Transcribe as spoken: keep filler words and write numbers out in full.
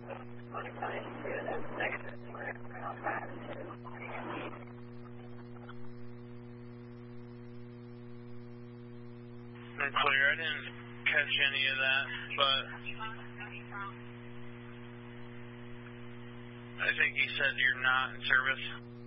I'm clear. I didn't catch any of that, but I think he said you're not in service.